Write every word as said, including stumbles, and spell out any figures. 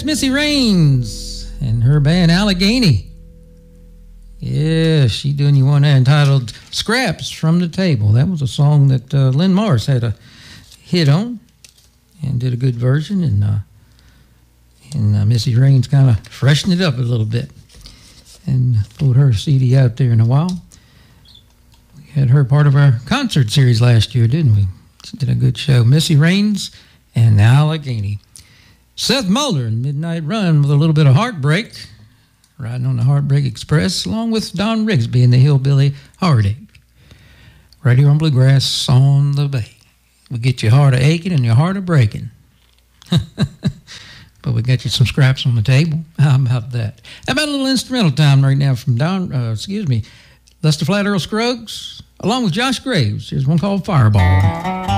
That's Missy Raines and her band Allegheny. Yeah, she doing you one there entitled Scraps from the Table. That was a song that uh, Lynn Morris had a hit on and did a good version, and uh, and uh, Missy Raines kind of freshened it up a little bit and pulled her C D out there in a while. We had her part of our concert series last year, didn't we? She did a good show. Missy Raines and Allegheny. Seth Mulder and Midnight Run with a little bit of Heartbreak, riding on the Heartbreak Express, along with Don Rigsby and the Hillbilly Heartache. Right here on Bluegrass on the Bay. We'll get your heart a-aching and your heart a-breaking. But we got you some scraps on the table. How about that? How about a little instrumental time right now from Don, uh, excuse me, Lester Flat Earl Scruggs, along with Josh Graves. Here's one called Fireball.